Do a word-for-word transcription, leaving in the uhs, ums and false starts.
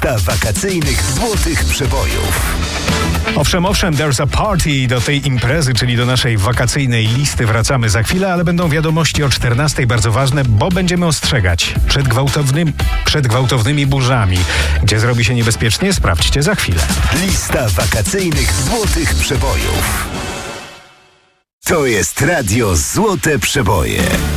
Lista wakacyjnych złotych przebojów. Owszem, owszem, there's a party. Do tej imprezy, czyli do naszej wakacyjnej listy wracamy za chwilę, ale będą wiadomości o czternastej bardzo ważne, bo będziemy ostrzegać przed, gwałtownym, przed gwałtownymi burzami. Gdzie zrobi się niebezpiecznie? Sprawdźcie za chwilę. Lista wakacyjnych złotych przebojów. To jest Radio Złote Przeboje.